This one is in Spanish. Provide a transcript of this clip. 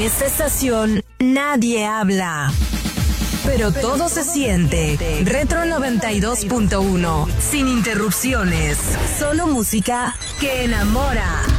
esta estación nadie habla, pero todo se siente. Retro 92.1, sin interrupciones, solo música que enamora.